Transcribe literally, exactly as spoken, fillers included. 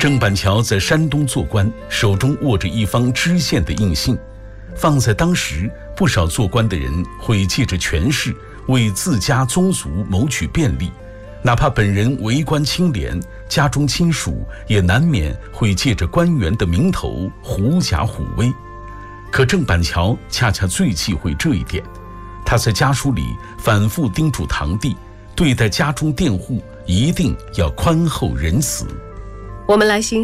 郑板桥在山东做官，手中握着一方知县的印信，放在当时，不少做官的人会借着权势为自家宗族谋取便利，哪怕本人为官清廉，家中亲属也难免会借着官员的名头狐假虎威。可郑板桥恰恰最忌讳这一点，他在家书里反复叮嘱堂弟，对待家中佃户一定要宽厚仁慈。 我们来欣